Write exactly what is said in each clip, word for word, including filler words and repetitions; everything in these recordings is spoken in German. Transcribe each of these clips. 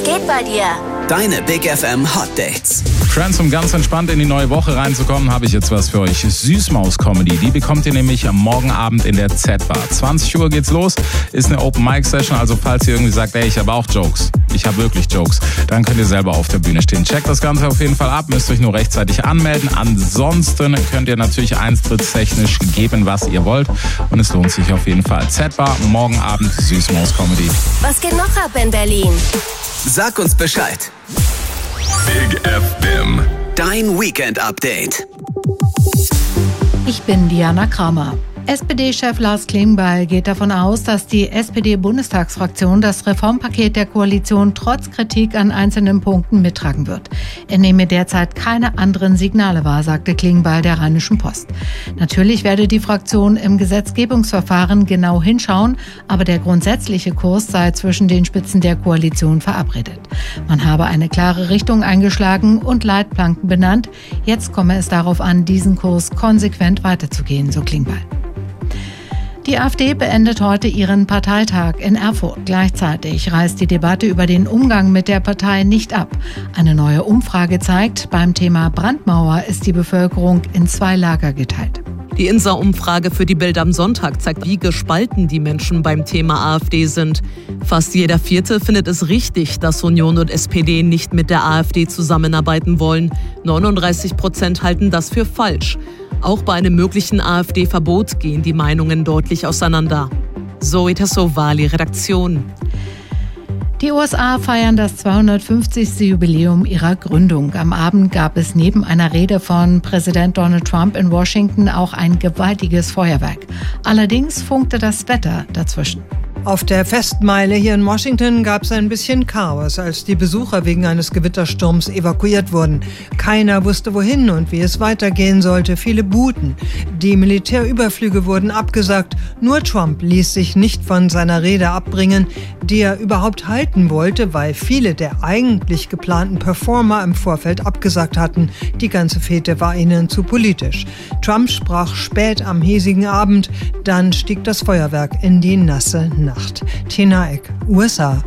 geht bei dir? Deine Big F M Hot Dates. Friends, um ganz entspannt in die neue Woche reinzukommen, habe ich jetzt was für euch. Süßmaus-Comedy, die bekommt ihr nämlich am morgen Abend in der Z-Bar. zwanzig Uhr geht's los, ist eine Open-Mic-Session, also falls ihr irgendwie sagt, ey, ich habe auch Jokes, ich habe wirklich Jokes, dann könnt ihr selber auf der Bühne stehen. Checkt das Ganze auf jeden Fall ab, müsst euch nur rechtzeitig anmelden. Ansonsten könnt ihr natürlich eintrittstechnisch geben, was ihr wollt. Und es lohnt sich auf jeden Fall. Z-Bar, morgen Abend, Süßmaus-Comedy. Was geht noch ab in Berlin? Sag uns Bescheid. Big F M. Dein Weekend-Update. Ich bin Diana Kramer. S P D-Chef Lars Klingbeil geht davon aus, dass die S P D-Bundestagsfraktion das Reformpaket der Koalition trotz Kritik an einzelnen Punkten mittragen wird. Er nehme derzeit keine anderen Signale wahr, sagte Klingbeil der Rheinischen Post. Natürlich werde die Fraktion im Gesetzgebungsverfahren genau hinschauen, aber der grundsätzliche Kurs sei zwischen den Spitzen der Koalition verabredet. Man habe eine klare Richtung eingeschlagen und Leitplanken benannt. Jetzt komme es darauf an, diesen Kurs konsequent weiterzugehen, so Klingbeil. Die AfD beendet heute ihren Parteitag in Erfurt. Gleichzeitig reißt die Debatte über den Umgang mit der Partei nicht ab. Eine neue Umfrage zeigt, beim Thema Brandmauer ist die Bevölkerung in zwei Lager geteilt. Die I N S A-Umfrage für die Bild am Sonntag zeigt, wie gespalten die Menschen beim Thema AfD sind. Fast jeder Vierte findet es richtig, dass Union und S P D nicht mit der AfD zusammenarbeiten wollen. neununddreißig Prozent halten das für falsch. Auch bei einem möglichen AfD-Verbot gehen die Meinungen deutlich auseinander. Zoe Tassovali, Redaktion. Die U S A feiern das zweihundertfünfzigste Jubiläum ihrer Gründung. Am Abend gab es neben einer Rede von Präsident Donald Trump in Washington auch ein gewaltiges Feuerwerk. Allerdings funkte das Wetter dazwischen. Auf der Festmeile hier in Washington gab es ein bisschen Chaos, als die Besucher wegen eines Gewittersturms evakuiert wurden. Keiner wusste wohin und wie es weitergehen sollte. Viele buhten. Die Militärüberflüge wurden abgesagt. Nur Trump ließ sich nicht von seiner Rede abbringen, die er überhaupt halten wollte, weil viele der eigentlich geplanten Performer im Vorfeld abgesagt hatten. Die ganze Fete war ihnen zu politisch. Trump sprach spät am hiesigen Abend. Dann stieg das Feuerwerk in die nasse Nacht. Tina Eck, U S A.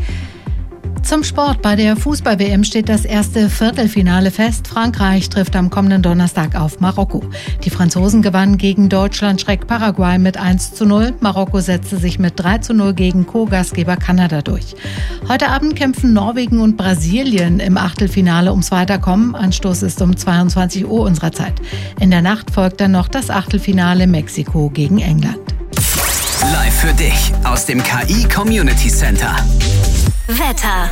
Zum Sport. Bei der Fußball-W M steht das erste Viertelfinale fest. Frankreich trifft am kommenden Donnerstag auf Marokko. Die Franzosen gewannen gegen Deutschland-Schreck Paraguay mit eins zu null. Marokko setzte sich mit drei zu null gegen Co-Gastgeber Kanada durch. Heute Abend kämpfen Norwegen und Brasilien im Achtelfinale ums Weiterkommen. Anstoß ist um zweiundzwanzig Uhr unserer Zeit. In der Nacht folgt dann noch das Achtelfinale Mexiko gegen England. Live für dich aus dem K I Community Center. Wetter.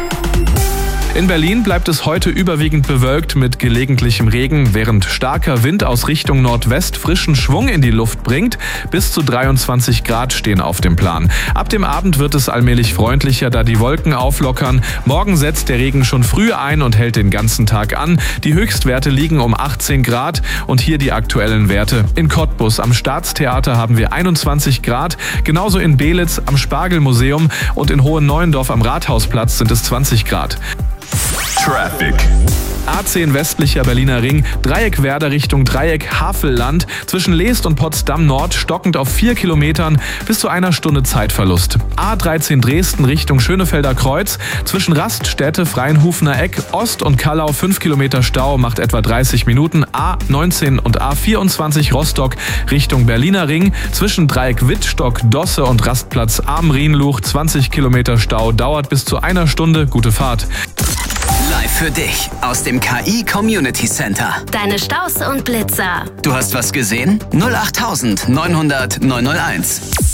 In Berlin bleibt es heute überwiegend bewölkt mit gelegentlichem Regen, während starker Wind aus Richtung Nordwest frischen Schwung in die Luft bringt. Bis zu dreiundzwanzig Grad stehen auf dem Plan. Ab dem Abend wird es allmählich freundlicher, da die Wolken auflockern. Morgen setzt der Regen schon früh ein und hält den ganzen Tag an. Die Höchstwerte liegen um achtzehn Grad und hier die aktuellen Werte. In Cottbus am Staatstheater haben wir einundzwanzig Grad, genauso in Belitz am Spargelmuseum und in Hohenneuendorf am Rathausplatz sind es zwanzig Grad. Traffic. A zehn westlicher Berliner Ring, Dreieck Werder Richtung Dreieck Havelland, zwischen Leest und Potsdam Nord stockend auf vier Kilometern bis zu einer Stunde Zeitverlust. A dreizehn Dresden Richtung Schönefelder Kreuz, zwischen Raststätte, Freienhufener Eck, Ost und Kallau fünf Kilometer Stau, macht etwa dreißig Minuten. A neunzehn und A vierundzwanzig Rostock Richtung Berliner Ring, zwischen Dreieck Wittstock, Dosse und Rastplatz Am-Rienluch zwanzig Kilometer Stau, dauert bis zu einer Stunde. Gute Fahrt. Live für dich aus dem K I Community Center. Deine Staus und Blitzer. Du hast was gesehen? null acht neunhundert neunhunderт neunhunderteins.